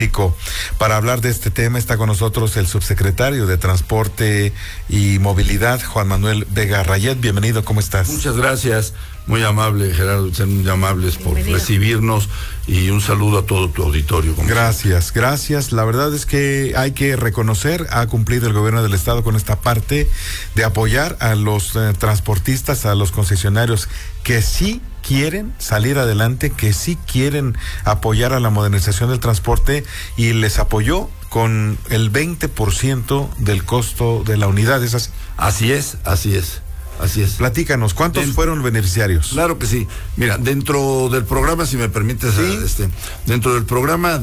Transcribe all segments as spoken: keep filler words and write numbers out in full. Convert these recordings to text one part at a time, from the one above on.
Para hablar de este tema está con nosotros el subsecretario de Transporte y Movilidad, Juan Manuel Vega Rayet. Bienvenido, ¿cómo estás? Muchas gracias, muy amable, Gerardo, sean muy amables por Bienvenido. recibirnos y un saludo a todo tu auditorio. Gracias, siempre. gracias. La verdad es que hay que reconocer, ha cumplido el gobierno del estado con esta parte de apoyar a los eh, transportistas, a los concesionarios que sí quieren salir adelante, que sí quieren apoyar a la modernización del transporte, y les apoyó con el veinte por ciento del costo de la unidad. ¿Es así? Así es, así es, así es. Platícanos, ¿cuántos Den... fueron beneficiarios? Claro que sí. Mira, dentro del programa, si me permites, ¿sí? este, dentro del programa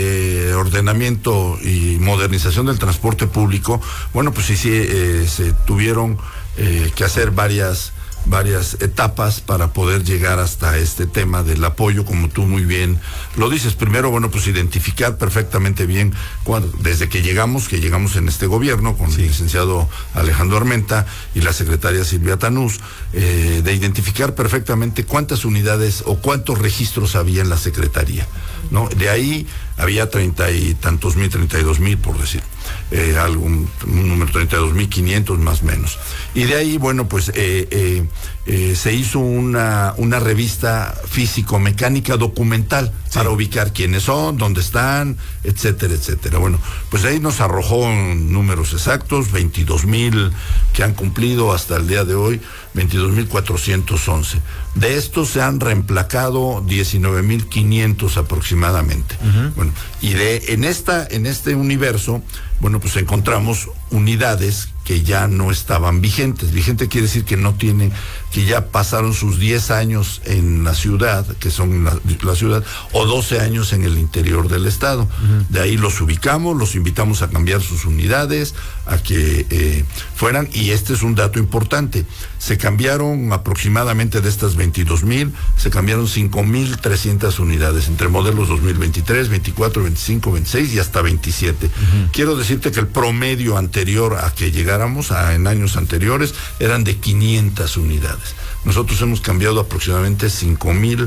de ordenamiento y modernización del transporte público, bueno, pues sí, sí, eh, se tuvieron eh, que hacer varias... varias etapas para poder llegar hasta este tema del apoyo, como tú muy bien lo dices. Primero, bueno, pues identificar perfectamente bien cuando, desde que llegamos, que llegamos en este gobierno con sí. el licenciado Alejandro Armenta y la secretaria Silvia Tanús, eh, de identificar perfectamente cuántas unidades o cuántos registros había en la secretaría, ¿no? De ahí había treinta y tantos mil, treinta y dos mil, por decir, eh, algún un número treinta y dos mil quinientos más o menos. Y de ahí, bueno, pues eh, eh, eh, se hizo una, una revista físico-mecánica documental sí. para ubicar quiénes son, dónde están, etcétera, etcétera. Bueno, pues ahí nos arrojó números exactos, veintidós mil que han cumplido hasta el día de hoy, veintidós mil cuatrocientos once. De estos se han reemplacado diecinueve mil quinientos aproximadamente. Uh-huh. Bueno, y de en esta en este universo, bueno, pues encontramos unidades que ya no estaban vigentes. Vigente quiere decir que no tienen, que ya pasaron sus diez años en la ciudad, que son la, la ciudad, o doce años en el interior del estado. Uh-huh. De ahí los ubicamos, los invitamos a cambiar sus unidades, a que eh, fueran, y este es un dato importante, se cambiaron aproximadamente de estas veintidós mil, se cambiaron cinco mil trescientas unidades, entre modelos dos mil veintitrés, veinticuatro, veinticinco, veintiséis y hasta veintisiete. Uh-huh. Quiero decirte que el promedio anterior a que llegáramos, a, en años anteriores, eran de quinientas unidades. Nosotros hemos cambiado aproximadamente cinco mil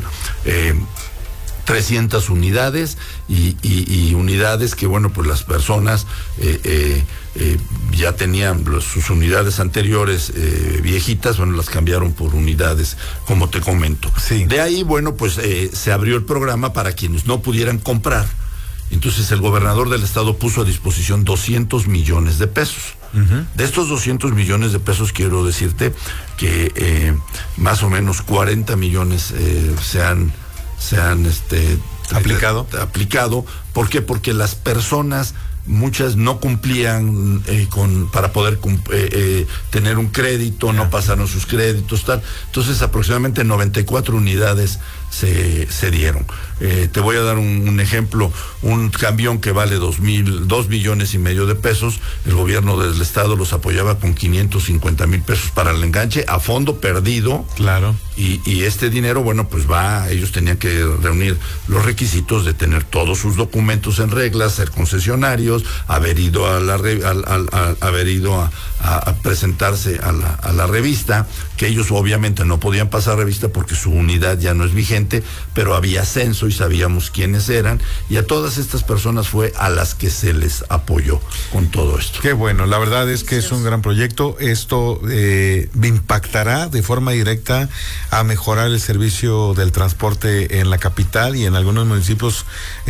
trescientas unidades y, y, y unidades que, bueno, pues las personas eh, eh, eh, ya tenían los, sus unidades anteriores eh, viejitas, bueno, las cambiaron por unidades, como te comento. Sí. De ahí, bueno, pues eh, se abrió el programa para quienes no pudieran comprar. Entonces el gobernador del estado puso a disposición doscientos millones de pesos. Uh-huh. De estos doscientos millones de pesos, quiero decirte que eh, más o menos cuarenta millones eh, se han, se han este, aplicado. Eh, aplicado. ¿Por qué? Porque las personas, muchas no cumplían eh, con para poder eh, eh, tener un crédito, yeah. no pasaron sus créditos, tal. Entonces aproximadamente noventa y cuatro unidades se, se dieron. Eh, te voy a dar un, un ejemplo, un camión que vale dos mil, dos millones y medio de pesos, el gobierno del estado los apoyaba con quinientos cincuenta mil pesos para el enganche a fondo perdido. Claro. Y, y este dinero, bueno, pues va, ellos tenían que reunir los requisitos de tener todos sus documentos en regla, ser concesionarios, haber ido a la al, al, al, haber ido a, a, a presentarse a la, a la revista, que ellos obviamente no podían pasar revista porque su unidad ya no es vigente, pero había censo y sabíamos quiénes eran, y a todas estas personas fue a las que se les apoyó con todo esto. Qué bueno, la verdad es que es un gran proyecto. Esto eh, impactará de forma directa a mejorar el servicio del transporte en la capital y en algunos municipios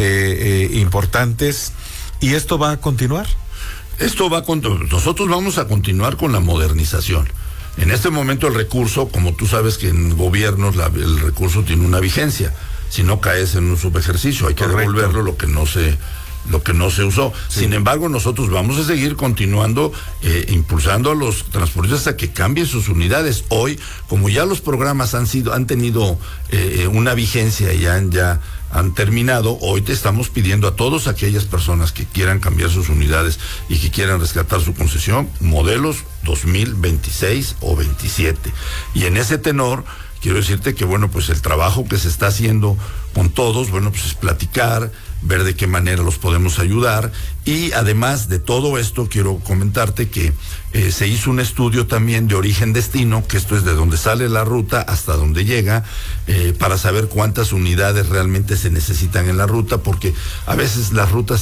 eh, eh, importantes. ¿Y esto va a continuar? Esto va a continuar. Nosotros vamos a continuar con la modernización. En este momento el recurso, como tú sabes que en gobiernos la, el recurso tiene una vigencia. Si no caes en un subejercicio, hay que Correcto. devolverlo lo que no se lo que no se usó. Sí. Sin embargo, nosotros vamos a seguir continuando eh, impulsando a los transportistas a que cambien sus unidades. Hoy, como ya los programas han sido han tenido eh, una vigencia y han ya han terminado, hoy te estamos pidiendo a todas aquellas personas que quieran cambiar sus unidades y que quieran rescatar su concesión, modelos dos mil veintiséis o veintisiete. Y en ese tenor, quiero decirte que, bueno, pues el trabajo que se está haciendo con todos, bueno, pues es platicar, ver de qué manera los podemos ayudar, y además de todo esto quiero comentarte que eh, se hizo un estudio también de origen-destino, que esto es de donde sale la ruta hasta donde llega, eh, para saber cuántas unidades realmente se necesitan en la ruta, porque a veces las rutas